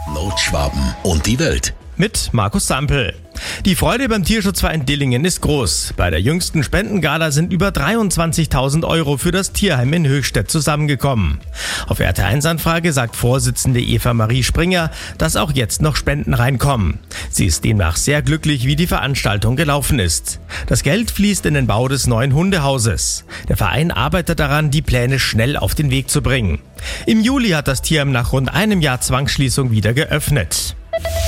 Nordschwaben und die Welt. Mit Markus Sampel. Die Freude beim Tierschutzverein Dillingen ist groß. Bei der jüngsten Spendengala sind über 23.000 € für das Tierheim in Höchstädt zusammengekommen. Auf RT1-Anfrage sagt Vorsitzende Eva Marie Springer, dass auch jetzt noch Spenden reinkommen. Sie ist demnach sehr glücklich, wie die Veranstaltung gelaufen ist. Das Geld fließt in den Bau des neuen Hundehauses. Der Verein arbeitet daran, die Pläne schnell auf den Weg zu bringen. Im Juli hat das Tierheim nach rund einem Jahr Zwangsschließung wieder geöffnet.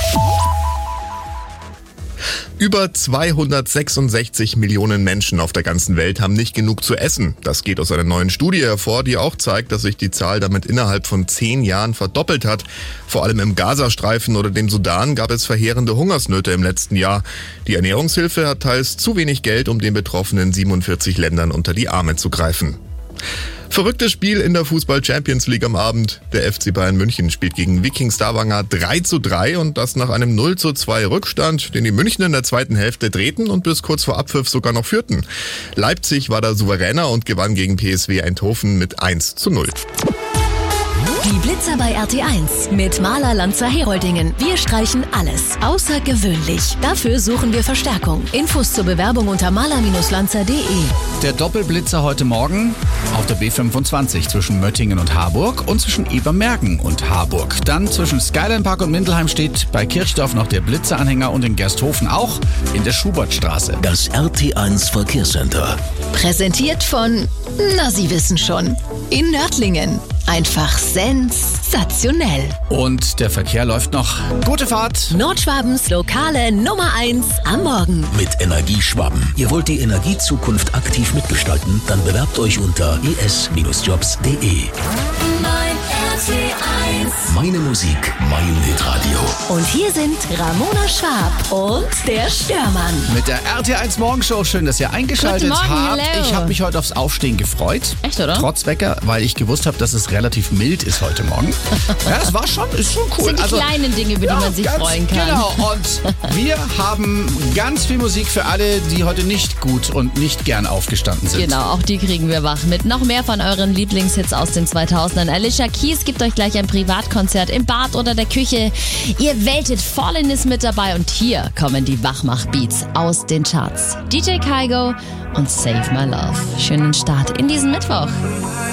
Über 266 Millionen Menschen auf der ganzen Welt haben nicht genug zu essen. Das geht aus einer neuen Studie hervor, die auch zeigt, dass sich die Zahl damit innerhalb von 10 Jahren verdoppelt hat. Vor allem im Gazastreifen oder dem Sudan gab es verheerende Hungersnöte im letzten Jahr. Die Ernährungshilfe hat teils zu wenig Geld, um den betroffenen 47 Ländern unter die Arme zu greifen. Verrücktes Spiel in der Fußball-Champions League am Abend. Der FC Bayern München spielt gegen Viking Stavanger 3:3 und das nach einem 0:2 Rückstand, den die Münchner in der zweiten Hälfte drehten und bis kurz vor Abpfiff sogar noch führten. Leipzig war da souveräner und gewann gegen PSV Eindhoven mit 1:0. Die Blitzer bei RT1 mit Maler Lanzer Heroldingen. Wir streichen alles außergewöhnlich. Dafür suchen wir Verstärkung. Infos zur Bewerbung unter maler-lanzer.de. Der Doppelblitzer heute Morgen auf der B25 zwischen Möttingen und Harburg und zwischen Ebermergen und Harburg. Dann zwischen Skyline Park und Mindelheim steht bei Kirchdorf noch der Blitzeranhänger und in Gersthofen auch in der Schubertstraße. Das RT1 Verkehrscenter. Präsentiert von, na Sie wissen schon, in Nördlingen. Einfach sensationell. Und der Verkehr läuft noch. Gute Fahrt. Nordschwabens lokale Nummer 1 am Morgen. Mit Energieschwaben. Ihr wollt die Energiezukunft aktiv mitgestalten? Dann bewerbt euch unter es-jobs.de. Meine Musik, mein Hitradio. Und hier sind Ramona Schwab und der Störmann. Mit der RT1 Morgenshow. Schön, dass ihr eingeschaltet Guten Morgen, habt. hello. Ich habe mich heute aufs Aufstehen gefreut. Echt, oder? Trotz Wecker, weil ich gewusst habe, dass es relativ mild ist heute Morgen. Ja, es war schon, ist schon cool. Das sind die kleinen Dinge, über die man sich freuen kann. Genau, und wir haben ganz viel Musik für alle, die heute nicht gut und nicht gern aufgestanden sind. Genau, auch die kriegen wir wach mit. Noch mehr von euren Lieblingshits aus den 2000ern. Alicia Keys gibt euch gleich ein Privatkonzert im Bad oder der Küche. Ihr weltet, Fallin ist mit dabei und hier kommen die Wachmach-Beats aus den Charts. DJ Kygo und Save My Love. Schönen Start in diesen Mittwoch.